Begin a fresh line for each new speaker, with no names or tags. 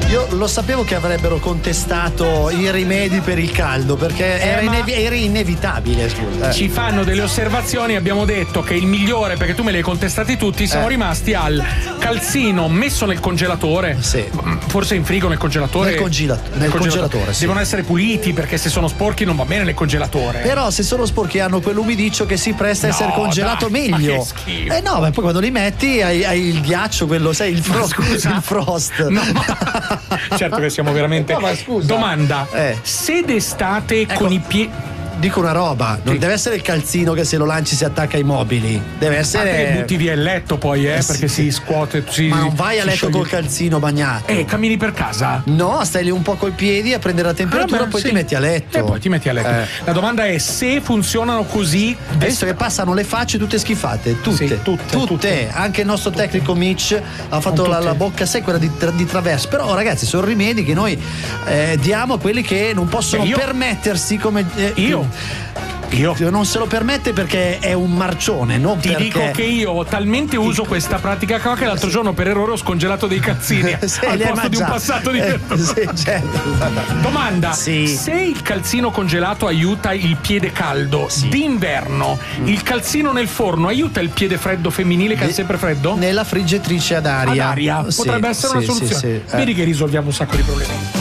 Io lo sapevo che avrebbero contestato i rimedi per il caldo, perché era inevitabile. Scusa.
Ci fanno delle osservazioni, abbiamo detto che il migliore, perché tu me li hai contestati tutti, siamo rimasti al calzino messo nel congelatore.
Sì.
Forse in frigo, nel congelatore.
Nel congelatore, sì.
Devono essere puliti, perché se sono sporchi non va bene nel congelatore.
Però se sono sporchi hanno quell'umidiccio che si presta a essere congelato meglio.
Ma che schifo.
No, ma poi quando li metti hai il ghiaccio, quello, sai, il frost.
No, certo che siamo veramente.
No, ma scusa.
Domanda: se d'estate con i piedi.
Dico una roba, non deve essere il calzino che se lo lanci si attacca ai mobili. Deve essere.
Che butti via il letto poi, perché si scuote.
Ma non vai a letto col calzino bagnato.
Cammini per casa?
No, stai lì un po' coi piedi a prendere la temperatura, poi ti metti a letto.
E poi ti metti a letto. La domanda è se funzionano così.
Visto che passano le facce tutte schifate, tutte.
Sì, tutte.
Anche il nostro tecnico Mitch ha fatto la bocca secca di traverso. Però ragazzi, sono rimedi che noi diamo a quelli che non possono permettersi come io non se lo permette perché è un marcione, non
ti
perché...
dico che io talmente uso questa pratica qua che l'altro giorno per errore ho scongelato dei cazzini al posto di un passato di
certo.
Domanda: se il calzino congelato aiuta il piede caldo d'inverno, il calzino nel forno aiuta il piede freddo femminile che ha sempre freddo?
Nella friggitrice ad aria.
Potrebbe essere una soluzione. Vedi che risolviamo un sacco di problemi.